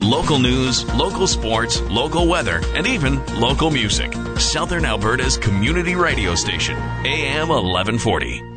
Local news, local sports, local weather, and even local music. Southern Alberta's community radio station, AM 1140.